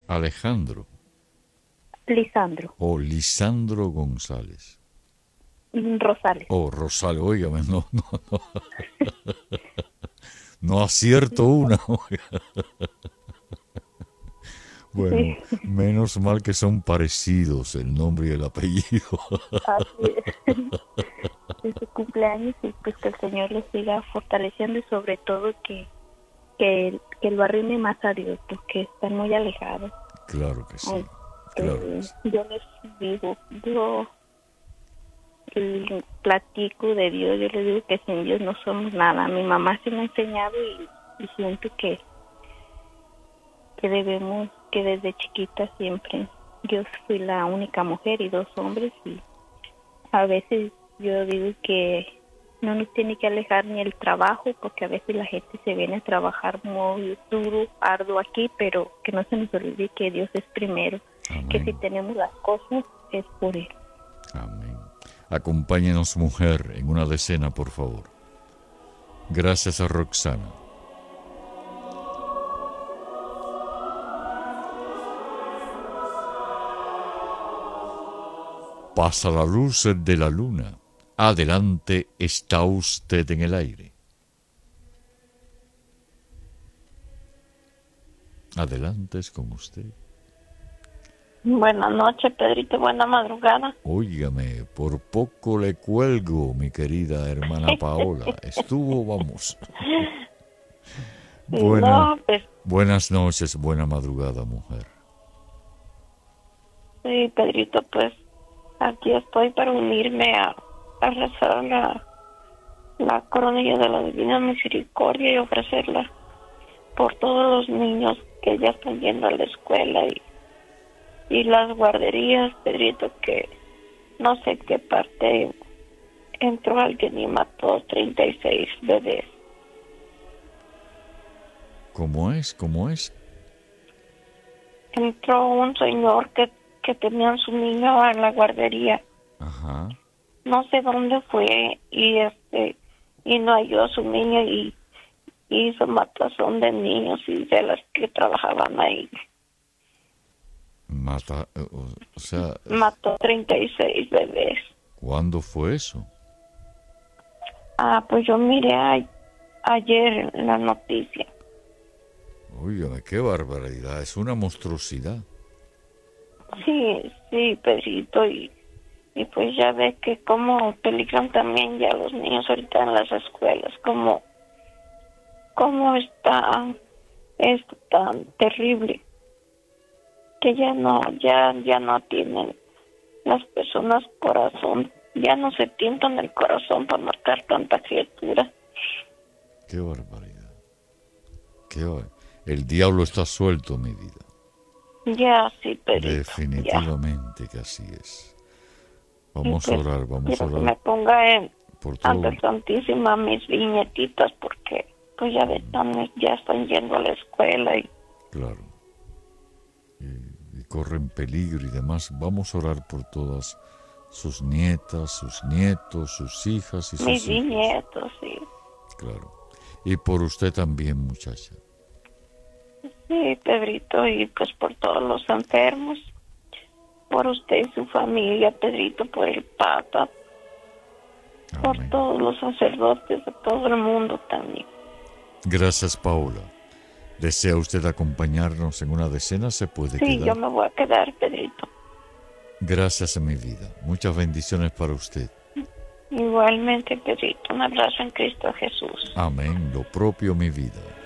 Alejandro Lisandro. o Lisandro González. Rosales. Oh, Rosario, óigame, no acierto una. Bueno, Sí, menos mal que son parecidos el nombre y el apellido. así es. De su cumpleaños y pues que el Señor les siga fortaleciendo y sobre todo que lo arrime más a Dios porque están muy alejados. Claro que sí, claro que sí. Yo les digo, yo platico de Dios, yo les digo que sin Dios no somos nada. Mi mamá se me ha enseñado y siento que debemos, que desde chiquita siempre yo fui la única mujer y dos hombres y a veces yo digo que no nos tiene que alejar ni el trabajo porque a veces la gente se viene a trabajar muy duro, arduo aquí, pero que no se nos olvide que Dios es primero, que si Amén, tenemos las cosas es por Él. amén. Acompáñenos, mujer, en una decena, por favor. Gracias a Roxana. Pasa la luz de la luna. Adelante está usted en el aire. Adelante es con usted. Buenas noches, Pedrito, buena madrugada. Óigame, por poco le cuelgo, mi querida hermana Paola. Estuvo, vamos. No, pues Buenas noches, buena madrugada, mujer. sí, Pedrito, pues aquí estoy para unirme a rezar la coronilla de la Divina Misericordia y ofrecerla por todos los niños que ya están yendo a la escuela y las guarderías, Pedrito, que no sé qué parte entró alguien y mató 36 bebés. ¿Cómo es? ¿Cómo es? Entró un señor que tenía a su niño en la guardería. Ajá. No sé dónde fue y no halló a su niño y hizo matazón de niños y de las que trabajaban ahí. Mata, o sea, Mató 36 bebés. ¿cuándo fue eso? Pues yo miré ayer en la noticia. Óigame, qué barbaridad, es una monstruosidad. Sí, Pedrito, y pues ya ves que como peligran también ya los niños ahorita en las escuelas, como está esto tan terrible, que ya no tienen las personas corazón, ya no se tientan el corazón para matar tanta criatura. Qué barbaridad. El diablo está suelto, mi vida. Ya, sí, Pedrito, ya. Definitivamente que así es. Y Vamos a pues, orar, vamos a quiero que orar me ponga por todo. ante Santísima mis viñetitas porque pues ya están yendo a la escuela y Claro. Y corren peligro y demás. Vamos a orar por todas sus nietas, sus nietos, sus hijas y sus mis hijos. nietos, sí. Claro. Y por usted también, muchacha. Sí, Pedrito, y pues por todos los enfermos, por usted y su familia, Pedrito, por el Papa, por Amén. todos los sacerdotes de todo el mundo también. Gracias, Paola. ¿Desea usted acompañarnos en una decena? Se puede Sí, quedar. yo me voy a quedar, Pedrito. Gracias en mi vida. Muchas bendiciones para usted. Igualmente, Pedrito, un abrazo en Cristo Jesús. Amén. Lo propio, mi vida.